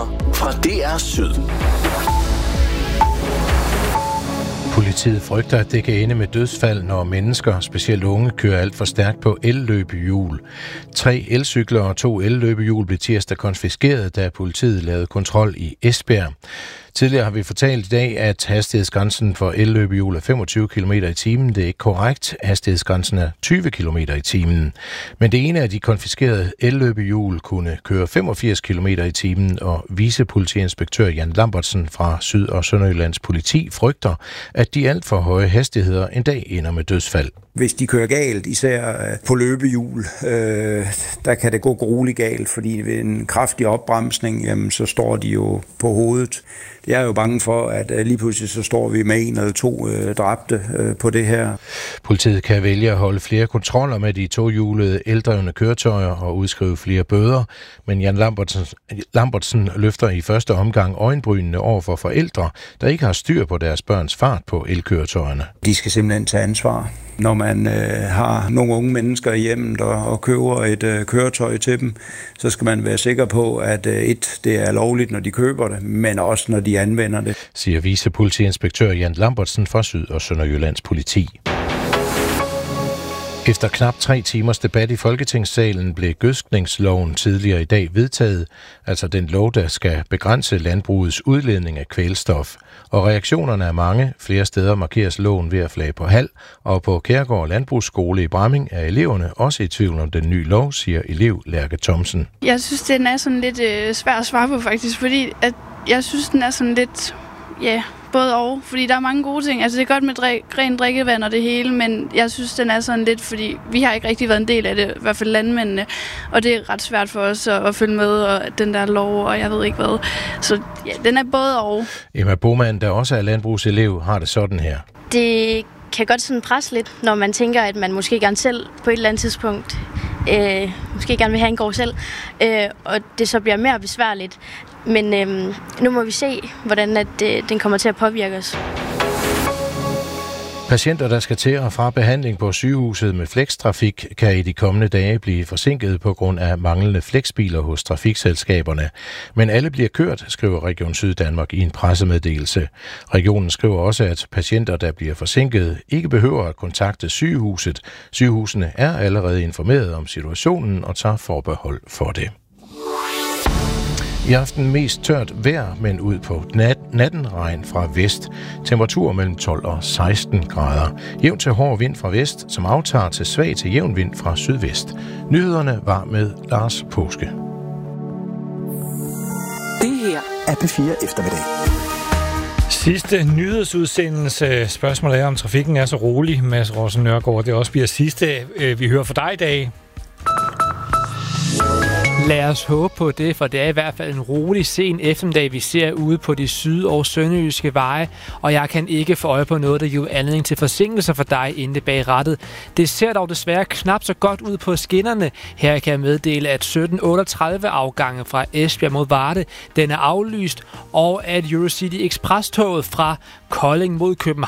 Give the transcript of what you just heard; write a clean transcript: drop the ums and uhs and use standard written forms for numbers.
Nyheder fra DR Syd. Politiet frygter, at det kan ende med dødsfald, når mennesker, specielt unge, kører alt for stærkt på elløbehjul. 3 elcykler og 2 elløbehjul blev tirsdag konfiskeret, da politiet lavede kontrol i Esbjerg. Tidligere har vi fortalt i dag, at hastighedsgrænsen for elløbehjul er 25 km i timen. Det er ikke korrekt. Hastighedsgrænsen er 20 km i timen. Men det ene af de konfiskerede elløbehjul kunne køre 85 km i timen, og vicepolitiinspektør Jan Lambertsen fra Syd- og Sønderjyllands politi frygter, at de alt for høje hastigheder en dag ender med dødsfald. Hvis de kører galt, især på løbehjul, der kan det gå grueligt galt, fordi ved en kraftig opbremsning, jamen, så står de jo på hovedet. Jeg er jo bange for, at lige pludselig så står vi med 1 eller 2 dræbte på det her. Politiet kan vælge at holde flere kontroller med de tohjulede eldrevne køretøjer og udskrive flere bøder, men Jan Lambertsen løfter i første omgang øjenbrynene over for forældre, der ikke har styr på deres børns fart på elkøretøjerne. De skal simpelthen tage ansvar. Når man har nogle unge mennesker i hjemmet og køber et køretøj til dem, så skal man være sikker på, at det er lovligt, når de køber det, men også når de anvender det. Siger vicepolitiinspektør Jan Lambertsen fra Syd- og Sønderjyllands politi. Efter knap 3 timers debat i Folketingssalen blev gødskningsloven tidligere i dag vedtaget, altså den lov, der skal begrænse landbrugets udledning af kvælstof. Og reaktionerne er mange. Flere steder markeres loven ved at flage på halv, og på Kærgård Landbrugsskole i Bramming er eleverne også i tvivl om den nye lov, siger elev Lærke Thomsen. Jeg synes, den er sådan lidt svær at svare på faktisk, fordi at jeg synes, den er sådan lidt, både og, fordi der er mange gode ting. Altså det er godt med rent drikkevand og det hele, men jeg synes, den er sådan lidt, fordi vi har ikke rigtig været en del af det, i hvert fald landmændene, og det er ret svært for os at følge med, og den der lov, og jeg ved ikke hvad. Så ja, den er både og. Emma Boman, der også er landbrugselev, har det sådan her. Det kan godt sådan presse lidt, når man tænker, at man måske gerne selv på et eller andet tidspunkt måske gerne vil have en gård selv, og det så bliver mere besværligt. Men nu må vi se, hvordan den kommer til at påvirke os. Patienter, der skal til og fra behandling på sygehuset med flextrafik, kan i de kommende dage blive forsinket på grund af manglende flexbiler hos trafikselskaberne. Men alle bliver kørt, skriver Region Syddanmark i en pressemeddelelse. Regionen skriver også, at patienter, der bliver forsinket, ikke behøver at kontakte sygehuset. Sygehusene er allerede informeret om situationen og tager forbehold for det. I aften mest tørt vejr, men ud på natten regn fra vest. Temperatur mellem 12 og 16 grader. Jævn til hård vind fra vest, som aftager til svag til jævn vind fra sydvest. Nyhederne var med Lars Påske. Det her er P4 Eftermiddag. Sidste nyhedsudsendelse. Spørgsmålet er, om trafikken er så rolig, Mads Rossen Nørgaard. Det også bliver sidste, vi hører fra dig i dag. Lad os håbe på det, for det er i hvert fald en rolig sen eftermiddag, vi ser ude på de syd- og sønderjyske veje, og jeg kan ikke få øje på noget, der giver anledning til forsinkelser for dig inde bag rattet. Det ser dog desværre knap så godt ud på skinnerne. Her kan jeg meddele, at 1738 afgange fra Esbjerg mod Varde, den er aflyst, og at Eurocity Express-toget fra Kolding mod København